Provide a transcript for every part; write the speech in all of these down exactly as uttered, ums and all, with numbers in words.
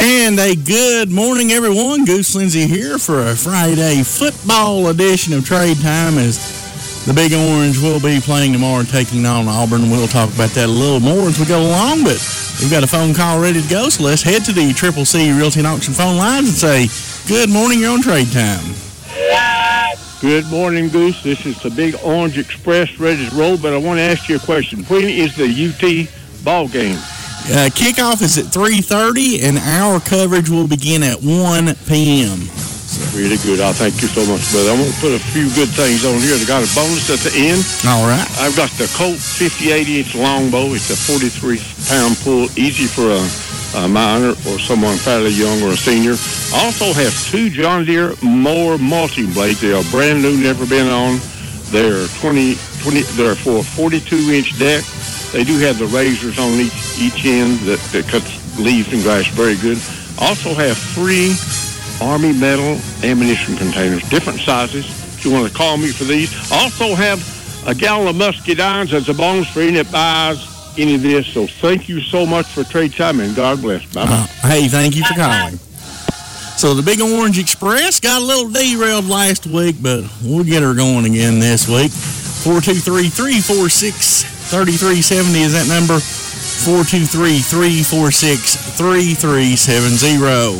And a good morning, everyone. Goose Lindsay here for a Friday football edition of Trade Time as the Big Orange will be playing tomorrow and taking on Auburn. We'll talk about that a little more as we go along, but we've got a phone call ready to go, so let's head to the Triple C Realty and Auction phone lines and say, good morning, you're on Trade Time. Good morning, Goose. This is the Big Orange Express ready to roll, but I want to ask you a question. When is the U T ball game? Uh, kickoff is at three thirty, and our coverage will begin at one p.m. Really good. I thank you so much, brother. I'm going to put a few good things on here. I got a bonus at the end. All right. I've got the Colt fifty-eight inch longbow. It's a forty-three pound pull, easy for a, a minor or someone fairly young or a senior. I also have two John Deere mower mulching blades. They are brand new, never been on. They're twenty, twenty. They're for a forty-two inch deck. They do have the razors on each each end that, that cuts leaves and grass very good. Also have three Army metal ammunition containers, different sizes. If you want to call me for these. Also have a gallon of musket irons as a bonus for any that buys any of this. So thank you so much for Trade Time, and God bless. Bye-bye. Uh, hey, thank you for calling. So the Big Orange Express got a little derailed last week, but we'll get her going again this week. four two three, three four six, three three seven zero is that number. four two three, three four six, three three seven zero.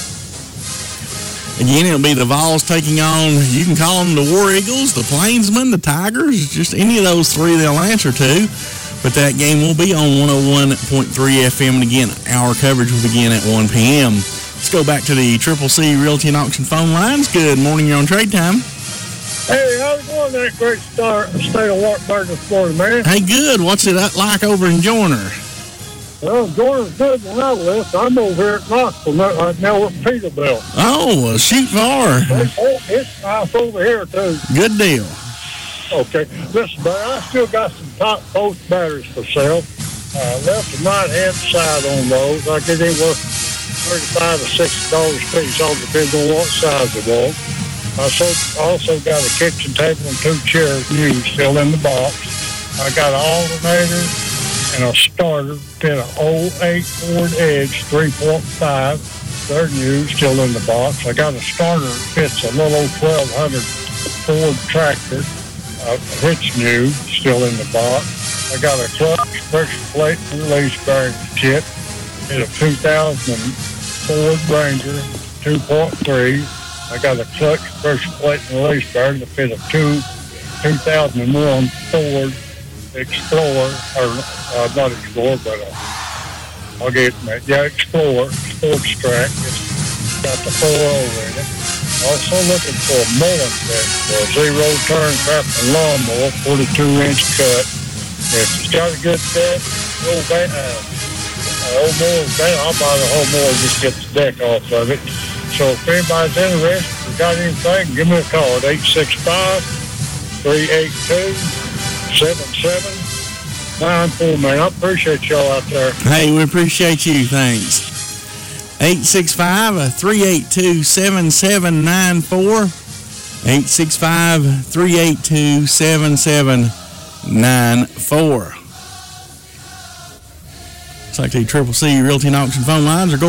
Again, it'll be the Vols taking on, you can call them the War Eagles, the Plainsmen, the Tigers, just any of those three they'll answer to. But that game will be on one oh one point three F M, and again, our coverage will begin at one p.m. Let's go back to the Triple C Realty and Auction phone lines. Good morning, you're on Trade Time. Hey, how's it going, that great star, state of Wartburg this morning, man? Hey, good. What's it like over in Joyner? Well, Joyner's good than I live. I'm over here at Knoxville right now with Peterbilt. Oh, well, shoot far. It's, it's nice over here, too. Good deal. Okay. Listen, man, I still got some top post batteries for sale. Uh, left and right-hand side on those. I get anywhere thirty-five to sixty dollars a piece, all depends on what size they want. I also, also got a kitchen table and two chairs new, still in the box. I got an alternator and a starter, fit an oh eight Ford Edge three point five. They're new, still in the box. I got a starter that fits a little old twelve hundred Ford tractor. Uh, it's new, still in the box. I got a clutch, pressure plate, and release bearing kit. It's a two thousand Ford Ranger two point three. I got a clutch, pressure plate, and release bearing to fit a two, two thousand one Ford Explorer, or uh, not Explorer, but uh, I'll get it. Yeah, Explorer, sports track. It's got the four oh in it. Also looking for a mowing set for a zero turn crafting lawnmower, forty-two inch cut. If it's got a good set, old van, uh, old mower's down, I'll buy the whole mower, just get the deck off of it. So if anybody's interested, or got anything, give me a call at eight six five, three eight two, seven seven nine four, man. I appreciate y'all out there. Hey, we appreciate you. Thanks. eight six five, three eight two, seven seven nine four. eight six five, three eight two, seven seven nine four. Looks like the Triple C Realty and Auction phone lines are going.